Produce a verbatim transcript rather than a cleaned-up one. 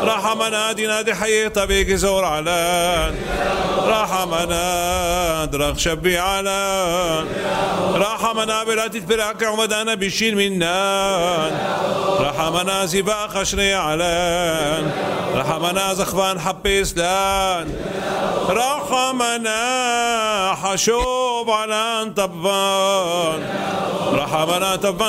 رحمنا دينا دي حييت بيك زور علان رحمنا درخ شبي علان رحمنا بلا تتبرك عمدانا بشين منان رحمنا زبا خشري علان رحمنا زخفان حبيس لان رحمنا حشوب علان طبان رحمنا طبان